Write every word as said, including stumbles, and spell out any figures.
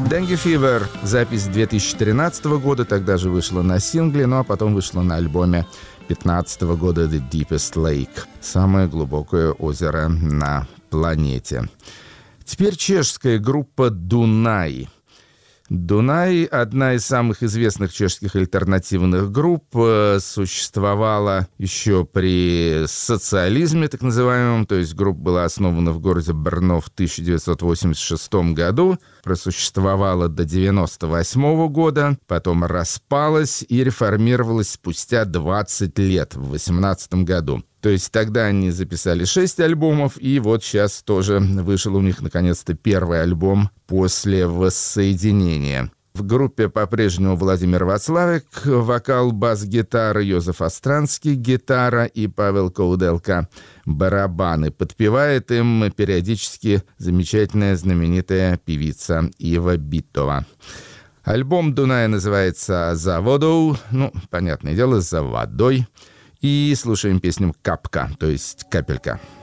Dengue Fever. Запись две тысячи тринадцатого года, тогда же вышла на сингле, ну а потом вышла на альбоме две тысячи пятнадцатого года The Deepest Lake. Самое глубокое озеро на планете. Теперь чешская группа Дунай. Дунай, одна из самых известных чешских альтернативных групп, существовала еще при социализме, так называемом, то есть группа была основана в городе Брно в тысяча девятьсот восемьдесят шестом году, просуществовала до девяносто восьмого года, потом распалась и реформировалась спустя двадцать лет, в восемнадцатом году. То есть тогда они записали шесть альбомов, и вот сейчас тоже вышел у них наконец-то первый альбом после воссоединения. В группе по-прежнему Владимир Вацлавик, вокал, бас-гитара, Йозеф Остранский, гитара и Павел Кауделка, барабаны. Подпевает им периодически замечательная знаменитая певица Ива Битова. Альбом Дуная называется «За водой», ну, понятное дело, «За водой». И слушаем песню «Капка», то есть «Капелька».